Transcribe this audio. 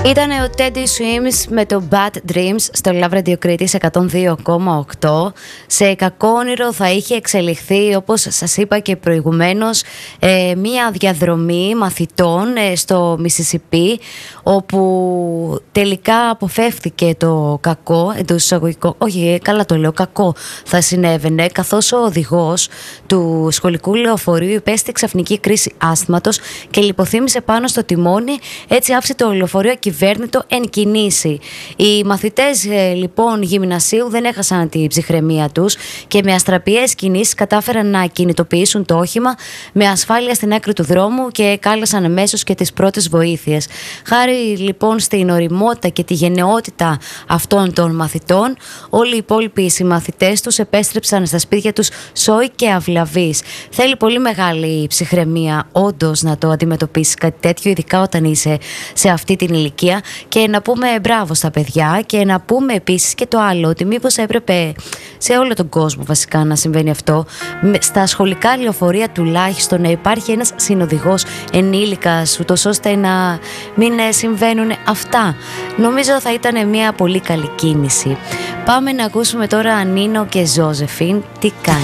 Ήταν ο Teddy Swims με το Bad Dreams στο Love Radio Crete 102,8. Σε κακό όνειρο θα είχε εξελιχθεί, όπως σας είπα και προηγουμένως, μία διαδρομή μαθητών στο Μισισιπί, όπου τελικά αποφεύθηκε το κακό, εντός εισαγωγικών, όχι καλά το λέω, κακό θα συνέβαινε, καθώς ο οδηγός του σχολικού λεωφορείου υπέστη ξαφνική κρίση ασθματος και λιποθύμησε πάνω στο τιμόνι. Έτσι άφησε το λεωφορείο ακυβέρνητο εν κινήσει. Οι μαθητές λοιπόν γυμνασίου δεν έχασαν την ψυχραιμία τους και με αστραπιές κινήσεις κατάφεραν να κινητοποιήσουν το όχημα με ασφάλεια στην άκρη του δρόμου και κάλεσαν αμέσως και τις πρώτες βοήθειες. Χάρη λοιπόν στην ωριμότητα και τη γενναιότητα αυτών των μαθητών, όλοι οι υπόλοιποι συμμαθητές τους επέστρεψαν στα σπίτια τους σόι και αυλαβείς. Θέλει πολύ μεγάλη ψυχραιμία όντως να το αντιμετωπίσεις κάτι τέτοιο, ειδικά όταν είσαι σε αυτή την ηλικία, και να πούμε μπράβο στα παιδιά και να πούμε επίσης και το άλλο, ότι μήπως έπρεπε σε όλο τον κόσμο βασικά να συμβαίνει αυτό, στα σχολικά λεωφορεία τουλάχιστον να υπάρχει ένας συνοδηγός ενήλικας, ούτως ώστε να μην συμβαίνουν αυτά. Νομίζω θα ήταν μια πολύ καλή κίνηση. Πάμε να ακούσουμε τώρα Νίνο και Ζώζεφιν, τι κάνει.